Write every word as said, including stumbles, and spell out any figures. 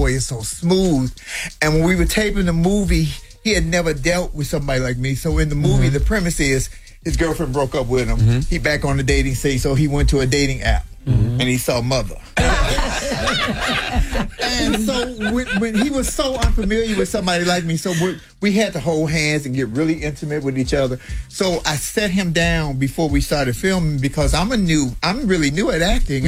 boy is so smooth. And when we were taping the movie, he had never dealt with somebody like me. So in the movie, mm-hmm. the premise is his girlfriend broke up with him. Mm-hmm. He back on the dating scene, so he went to a dating app. Mm-hmm. And he saw Mother. And so when, when he was so unfamiliar with somebody like me, so we, we had to hold hands and get really intimate with each other. So I set him down before we started filming because I'm a new, I'm really new at acting.